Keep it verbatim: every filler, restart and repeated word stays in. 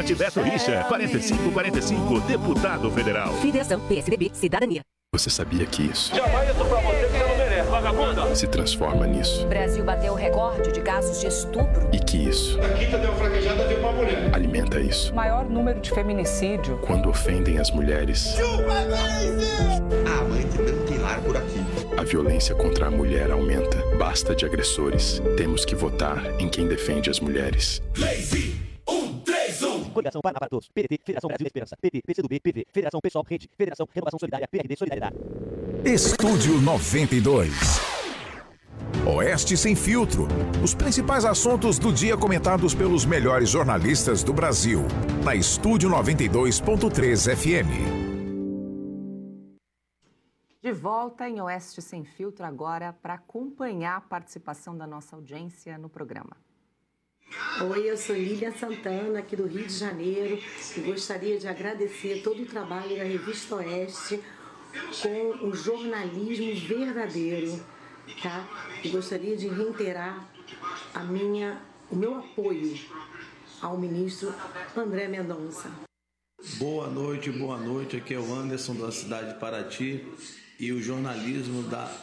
Vote Beto Richa, quarenta e cinco quarenta e cinco, deputado federal. Federação P S D B Cidadania. Você sabia que isso Jamais isso pra você que você não merece, vagabunda. se transforma nisso? O Brasil bateu o recorde de casos de estupro. E que isso A quinta deu fraquejada, deu uma mulher. alimenta isso? Maior número de feminicídio. Quando ofendem as mulheres, Ah, mãe, não tem lar por aqui. a violência contra a mulher aumenta. Basta de agressores. Temos que votar em quem defende as mulheres. Coligação Paraná para Todos, P D T, Federação Brasil da Esperança, P T, P C do B, P V, Federação Pessoal Rede, Federação Renovação Solidária, P R D Solidariedade. Estúdio noventa e dois. Oeste Sem Filtro. Os principais assuntos do dia comentados pelos melhores jornalistas do Brasil. Na Estúdio noventa e dois ponto três F M. De volta em Oeste Sem Filtro agora para acompanhar a participação da nossa audiência no programa. Oi, eu sou Lília Santana, aqui do Rio de Janeiro, e gostaria de agradecer todo o trabalho da Revista Oeste com o jornalismo verdadeiro, tá? E gostaria de reiterar a minha, o meu apoio ao ministro André Mendonça. Boa noite, boa noite. Aqui é o Anderson da cidade de Paraty e o jornalismo da